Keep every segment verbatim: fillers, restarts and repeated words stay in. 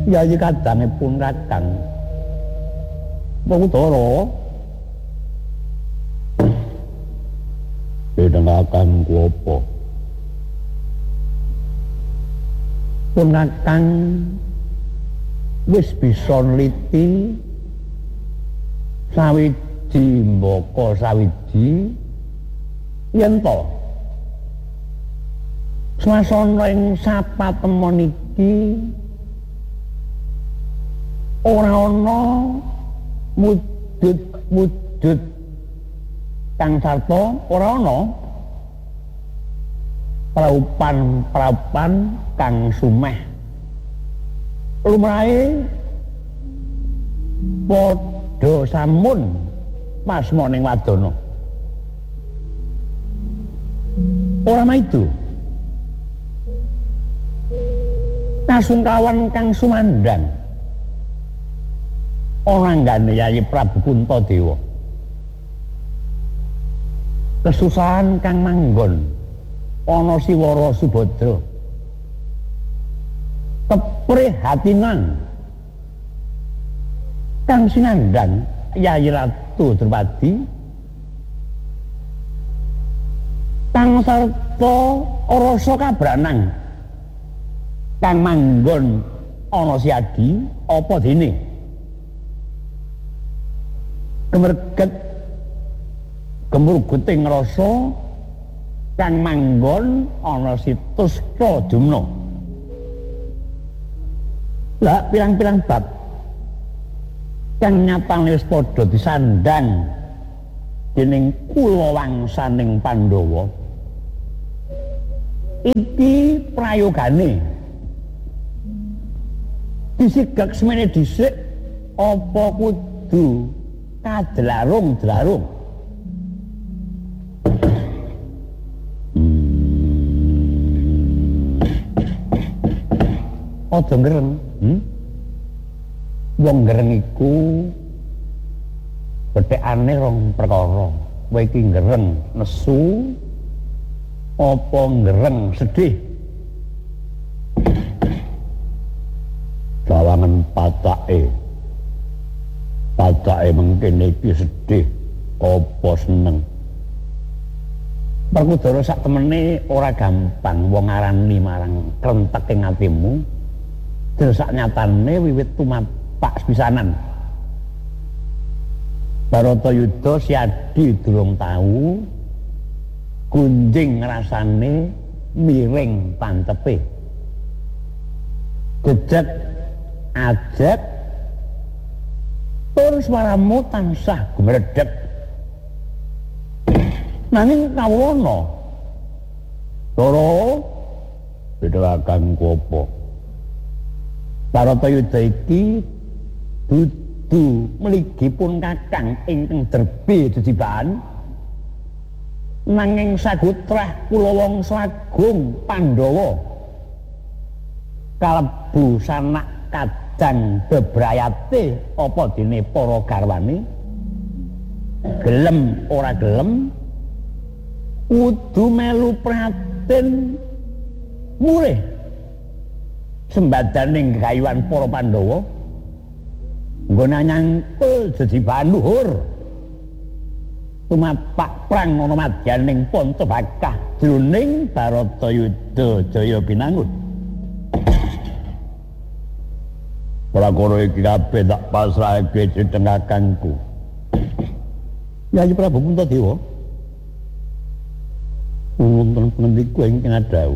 Yayi kadangipun Kakang Bathara Kakang kuapa pun Kakang wis bisa nliti sawiji mbaka sawiji yen to swasana ing sapatemon iki ora ana wujud-wujud kang sarta ora ana praupan-praupan kang sumeh lumrahe padha samun pasmaning wadana ora maidu kasungkawan kang sumandang ora nggane Yayi Prabu Puntadewa kesusahan kang manggon ana Siwara Subadra keprihatinan kang sinandang Yayi Ratu Drupadi kang sarta rasa kabranang kang manggon ana Siadi apa dene kemerget kemurguting rasa kang manggon ana situs Pradumna lah pirang-pirang bab kang nyatane wis padha disandang dening kula wangsaning Pandhawa iki prayogane disigak semene dhisik apa kudu kadlarung-dlarung aja ngereng hmm? wong ngereng iku bethekane rong perkara kowe iki ngereng nesu apa ngereng sedih sawangan patake patake mengkene iki sedih apa seneng Perkudara sak temene ora gampang wong ngarani marang krentek ing atimu sak nyatane wiwit tumapak pisanan Baratayuda Siadi durung tau gunjing rasane miring pantepe jejeg ajeg tur swaramu tansah gumredheg nanging kawono Dara beda kang kuapa Baratayuda iki dudu mligipun Kakang ingkang derbe jejibaan nanging sagutrah kula wangsa agung Pandhawa kalebu sanak kadang bebrayate apa dene para garwane gelem ora gelem kudu melu praten mulih sembadaning gayuhan para Pandhawa nggone nyangkul jejibaan luhur tumapak prang ana madyaning Pancabakah jroning Baratayuda Jaya Pinangun prakara iki kabeh tak pasrahake dhateng kakangku Yayi Prabu Puntadewa wonten pengendiku ingkang adhau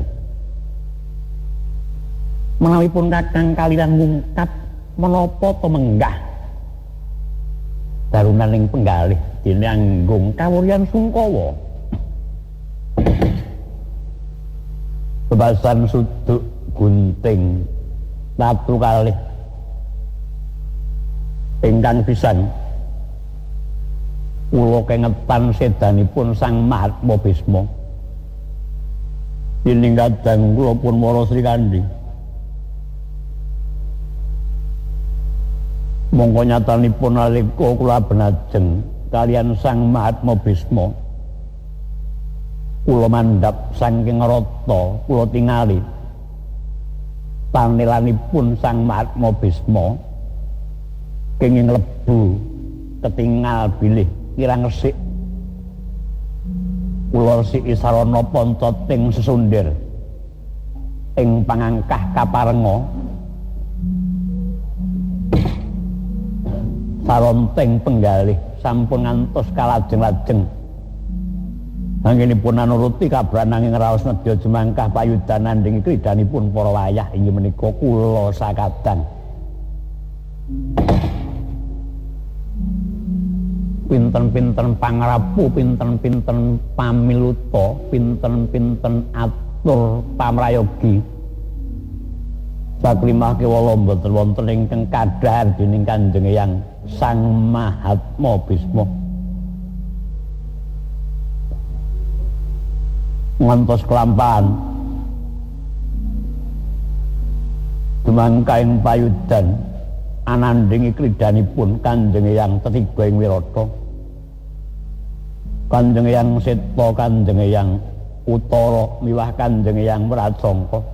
menawipun Kakang kaliran ngungkap menapa to menggah darunaning penggalih dene anggung kawuryan Sungkawa bebasan suduk gunting tatu kalih ingkang pisan kula kengetan sedanipun Sang Mahatma Bisma dening kadang kula pun mara Sri Kandi mongko nyatanipun nalika kula benajeng kaliyan Sang Mahatma Bisma kula mandhap saking rata kula tingali panelanipun Sang Mahatma Bisma kenging lebu ketingal bilih kirang resik kula siki sarana pancating sesundir ing pangangkah kaparenga saronteng penggalih sampun ngantos kalajeng-lajeng anggenipun anuruti kabrananging raos nedya jumangkah payudanan ing kridanipun para wayah inggih menika kula sakadang pinten-pinten pangrapu pinten-pinten pamiluta pinten-pinten atur pamrayogi saklimah kewala mboten wonten ingkang kadhar dening Kanjeng Hyang Sang Mahatma Bisma ngantos kelampahan dumangkaing payudan anandingi kridanipun Kanjeng Hyang Tetiga ing Wirata Kanjeng Hyang Seta Kanjeng Hyang Utara miwah Kanjeng Hyang Prasangka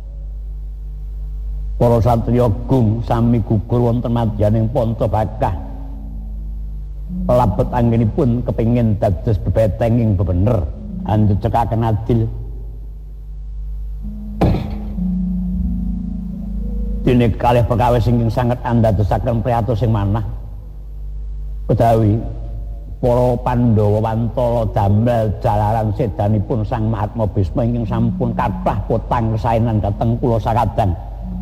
para satriya gung sami gugur wonten madyaning Pancabakah labet anggenipun kepingin dados bebetenging bebener anjecekaken adil dene kalih perkawis ingkang sanget andadosaken priyatos sing manah kedawi para Pandhawa wantala damel jalaran sedanipun Sang Mahatma Bisma ingkang sampun kathah potang kesaenan dhateng kula sakadang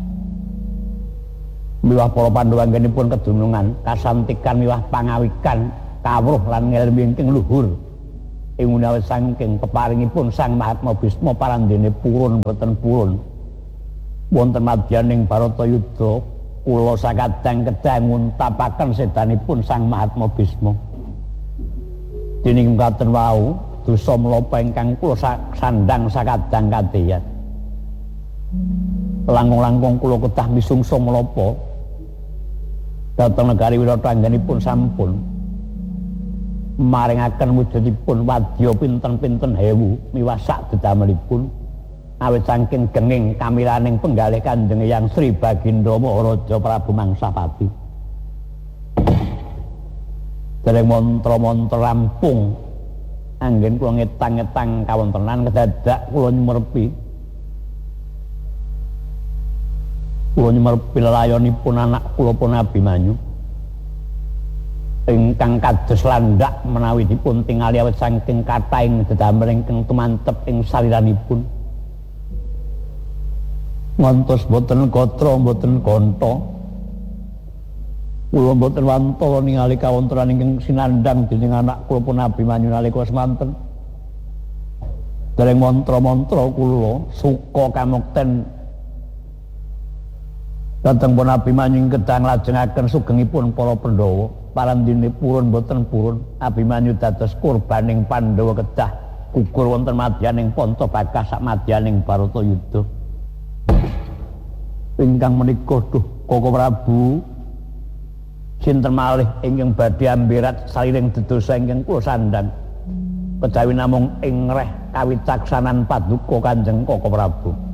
miwah para Pandhawa anggenipun kedunungan kasantikan miwah pangawikan kawruh lan ngelmi ingkang luhur ing menawi saking peparingipun Sang Mahatma Bisma parandene purun boten purun wonten madyaning Baratayuda kula sakadang kedah nguntapaken sedanipun Sang Mahatma Bisma dening katen wau dosa menapa ingkang kula sandhang sakadang kadheyan langkung-langkung kula kedah misungsa menapa dhateng negari Wirata anggenipun sampun maringaken wujudipun wadya pinten-pinten hewu miwah sak dedamelipun awit saking genging kamiraning penggalih Kanjeng Hyang Sri Baginda Maharaja Prabu Mangsapati dereng mantra-mantra rampung anggen kula ngetang-ngetang kawontenan kedadak kula nyumerpi kula nyumerpi lelayonipun anak kula pun Abimanyu ingkang kados landhak menawi dipun tingali awit saking kathahing dedamel ingkang tumantep ing saliranipun ngantos boten gatra boten ganta kula boten wantala ningali kawontenan ingkang sinandhang dening anak kula pun Abimanyu nalika semanten dereng mantra-mantra kula suka kamukten dhateng pun Abimanyu kedah nglajengaken sugengipun para Pandhawa parandene purun boten purun Abimanyu dados kurbaning Pandhawa kedah gugur wonten madyaning Pancabakah sak madyaning Baratayuda ingkang menika duh Koko Prabu sinten malih ingkang badhe ambirat saliring dedosa ingkang kula sandhang kejawi namung ing reh kawicaksanan paduka Kanjeng Koko Prabu